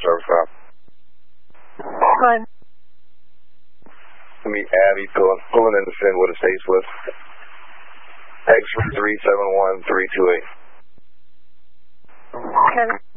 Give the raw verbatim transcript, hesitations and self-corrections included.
service now. Fine. Let me Abby pulling, pulling in to send what it states was. X three seven one three two eight. Okay.